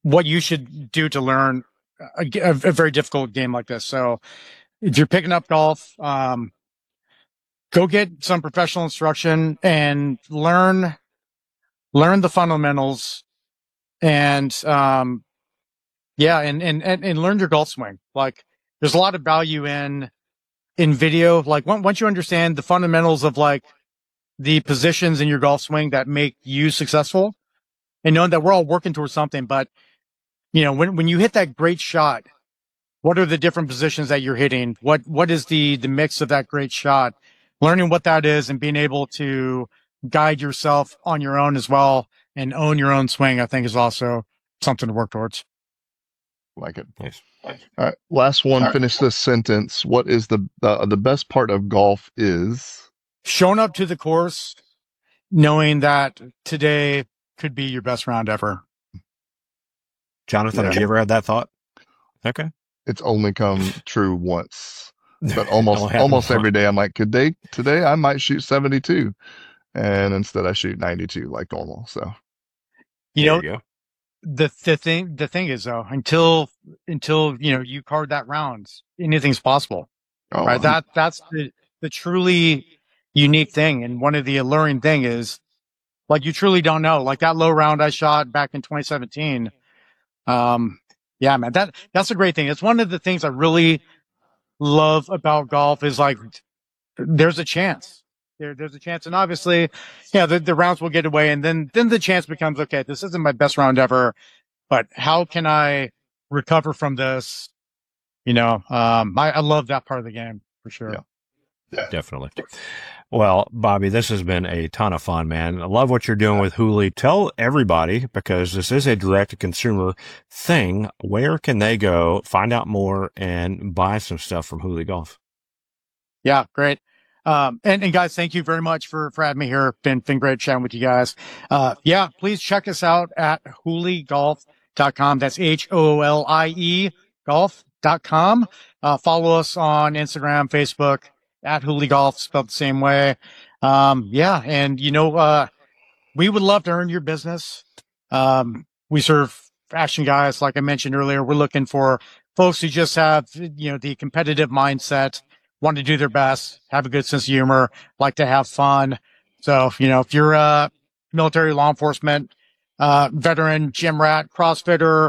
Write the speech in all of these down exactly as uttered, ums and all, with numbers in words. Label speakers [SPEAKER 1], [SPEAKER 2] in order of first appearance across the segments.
[SPEAKER 1] what you should do to learn a, a, a very difficult game like this. So if you're picking up golf, um, go get some professional instruction and learn, learn the fundamentals and, um, yeah, and, and, and, and learn your golf swing. Like there's a lot of value in, in video. Like once you understand the fundamentals of like the positions in your golf swing that make you successful and knowing that we're all working towards something, but you know, when, when you hit that great shot, what are the different positions that you're hitting? What, what is the, the mix of that great shot? Learning what that is and being able to guide yourself on your own as well and own your own swing, I think is also something to work towards.
[SPEAKER 2] Like it.
[SPEAKER 3] Nice.
[SPEAKER 2] All right. Last one. Right. Finish this sentence. What is the, the, the best part of golf is?
[SPEAKER 1] Showing up to the course, knowing that today could be your best round ever.
[SPEAKER 3] Jonathan, yeah. Have you ever had that thought? Okay.
[SPEAKER 2] It's only come true once, but almost almost every day I'm like, could they today I might shoot seventy-two, and instead I shoot ninety-two like normal. So,
[SPEAKER 1] you know, you the the thing the thing is though, until until you know you card that round, anything's possible, oh, right? That that's the the truly unique thing, and one of the alluring thing is like you truly don't know. Like that low round I shot back in twenty seventeen. Um, yeah, man, that, that's a great thing. It's one of the things I really love about golf is like, there's a chance there, there's a chance. And obviously, yeah, the, the rounds will get away. And then, then the chance becomes, okay, this isn't my best round ever, but how can I recover from this? You know, um, I, I love that part of the game for sure.
[SPEAKER 2] Yeah. Yeah.
[SPEAKER 3] Definitely. Well, Bobby, this has been a ton of fun, man. I love what you're doing with Hooley. Tell everybody, because this is a direct-to-consumer thing, where can they go, find out more, and buy some stuff from Hooley Golf?
[SPEAKER 1] Yeah, great. Um, and, and guys, thank you very much for, for having me here. Been, been great chatting with you guys. Uh, yeah, please check us out at hooley golf dot com. That's H O L I E golf dot com. Uh, follow us on Instagram, Facebook, at Hooley Golf, spelled the same way. Um, yeah. And, you know, uh, we would love to earn your business. Um, we serve action guys. Like I mentioned earlier, we're looking for folks who just have, you know, the competitive mindset, want to do their best, have a good sense of humor, like to have fun. So, you know, if you're a military, law enforcement, uh, veteran, gym rat, CrossFitter,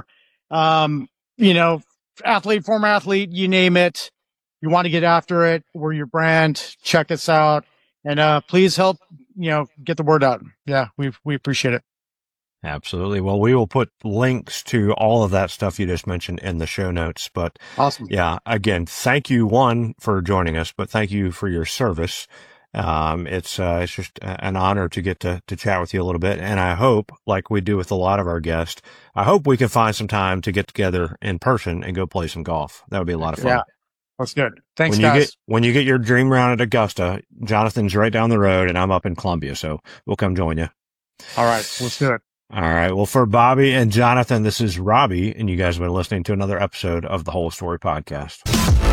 [SPEAKER 1] um, you know, athlete, former athlete, you name it. You want to get after it. We're your brand. Check us out. And, uh, please help, you know, get the word out. Yeah. We, we appreciate it.
[SPEAKER 3] Absolutely. Well, we will put links to all of that stuff you just mentioned in the show notes, but
[SPEAKER 1] awesome.
[SPEAKER 3] Yeah, again, thank you one for joining us, but thank you for your service. Um, it's, uh, it's just an honor to get to, to chat with you a little bit. And I hope, like we do with a lot of our guests, I hope we can find some time to get together in person and go play some golf. That would be a lot of fun.
[SPEAKER 1] Yeah. That's good. Thanks,
[SPEAKER 3] when you
[SPEAKER 1] guys.
[SPEAKER 3] Get, when you get your dream round at Augusta, Jonathan's right down the road and I'm up in Columbia. So we'll come join you.
[SPEAKER 1] All right. Let's do it.
[SPEAKER 3] All right. Well, for Bobby and Jonathan, this is Robbie, and you guys have been listening to another episode of the Whole Story Podcast.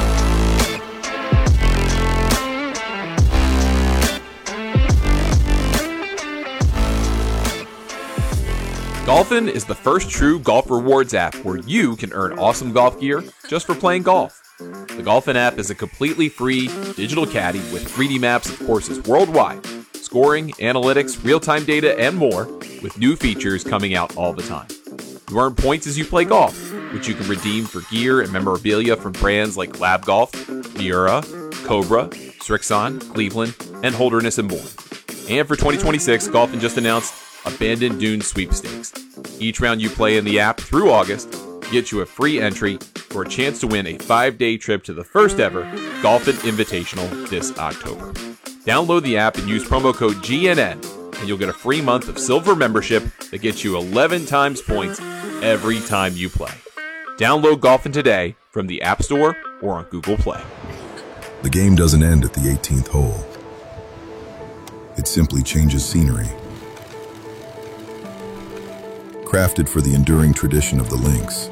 [SPEAKER 4] Golfin is the first true golf rewards app where you can earn awesome golf gear just for playing golf. The Golfin app is a completely free digital caddy with three D maps of courses worldwide, scoring, analytics, real-time data, and more, with new features coming out all the time. You earn points as you play golf, which you can redeem for gear and memorabilia from brands like Lab Golf, Miura, Cobra, Srixon, Cleveland, and Holderness and more. And for twenty twenty-six, Golfin just announced Abandoned Dunes Sweepstakes. Each round you play in the app through August gets you a free entry for a chance to win a five-day trip to the first ever Golfin Invitational this October. Download the app and use promo code G N N, and you'll get a free month of silver membership that gets you eleven times points every time you play. Download Golfin today from the App Store or on Google Play.
[SPEAKER 5] The game doesn't end at the eighteenth hole. It simply changes scenery. Crafted for the enduring tradition of the links.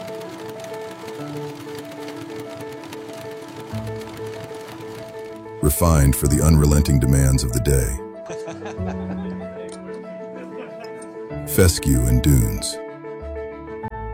[SPEAKER 5] Refined for the unrelenting demands of the day. Fescue and dunes.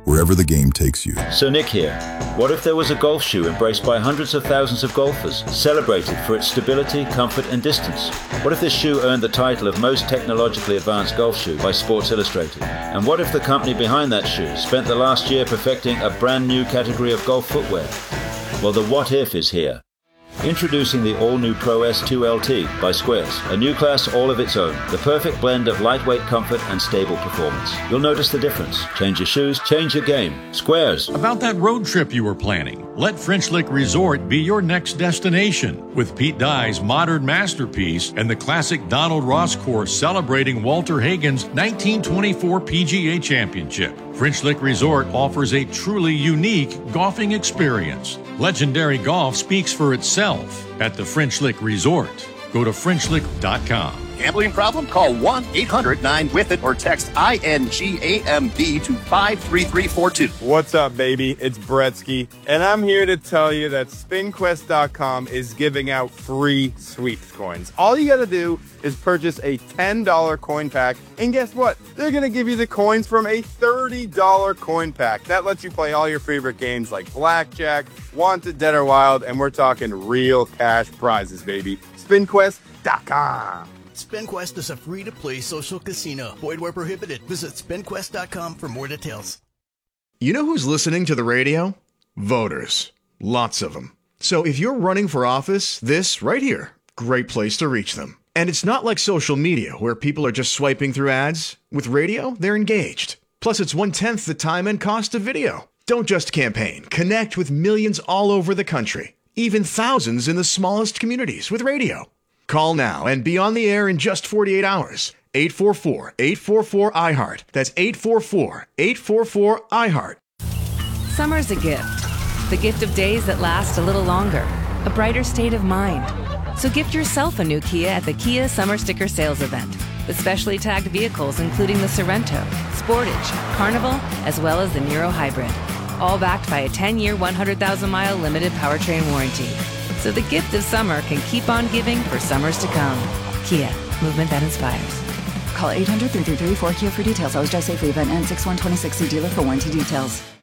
[SPEAKER 5] wherever the game takes you.
[SPEAKER 6] So Nick here. What if there was a golf shoe embraced by hundreds of thousands of golfers, celebrated for its stability, comfort and distance? What if this shoe earned the title of most technologically advanced golf shoe by Sports Illustrated? And what if the company behind that shoe spent the last year perfecting a brand new category of golf footwear? Well, the what if is here. Introducing the all-new Pro S two L T by Squares, a new class all of its own, the perfect blend of lightweight comfort and stable performance. You'll notice the difference. Change your shoes, change your game. Squares.
[SPEAKER 7] About that road trip you were planning, let French Lick Resort be your next destination. With Pete Dye's modern masterpiece and the classic Donald Ross course celebrating Walter Hagen's nineteen twenty-four P G A Championship. French Lick Resort offers a truly unique golfing experience. Legendary golf speaks for itself at the French Lick Resort. Go to French Lick dot com.
[SPEAKER 8] Gambling problem? Call one eight hundred nine with it or text I N G A M B to five three three four two.
[SPEAKER 9] What's up, baby? It's Bretsky, and I'm here to tell you that Spin Quest dot com is giving out free sweeps coins. All you gotta do is purchase a ten dollar coin pack, and guess what? They're gonna give you the coins from a thirty dollar coin pack. That lets you play all your favorite games like Blackjack, Wanted, Dead or Wild, and we're talking real cash prizes, baby. Spin Quest dot com.
[SPEAKER 10] SpinQuest is a free-to-play social casino. Void where prohibited. Visit Spin Quest dot com for more details.
[SPEAKER 11] You know who's listening to the radio? Voters. Lots of them. So if you're running for office, this right here, great place to reach them. And it's not like social media where people are just swiping through ads. With radio, they're engaged. Plus, it's one-tenth the time and cost of video. Don't just campaign. Connect with millions all over the country. Even thousands in the smallest communities with radio. Call now and be on the air in just forty-eight hours. eight four four, eight four four, I heart. That's eight four four, eight four four, I heart.
[SPEAKER 12] Summer's a gift. The gift of days that last a little longer. A brighter state of mind. So gift yourself a new Kia at the Kia Summer Sticker Sales Event. With specially tagged vehicles including the Sorrento, Sportage, Carnival, as well as the Niro Hybrid. All backed by a ten-year, one hundred thousand mile limited powertrain warranty. So the gift of summer can keep on giving for summers to come. Kia, movement that inspires.
[SPEAKER 13] Call eight hundred, three three three, four K I A for details. Always drive safely. Event ends six one twenty-six. See dealer for warranty details.